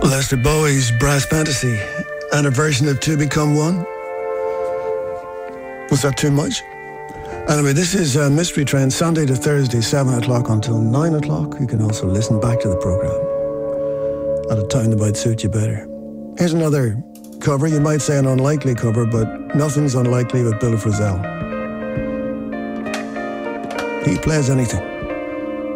Lester Bowie's Brass Fantasy and a version of Two Become One. Was that too much? Anyway, this is Mystery Train, Sunday to Thursday, 7 o'clock until 9 o'clock. You can also listen back to the programme at a time that might suit you better. Here's another cover. You might say an unlikely cover, but nothing's unlikely with Bill Frisell. He plays anything.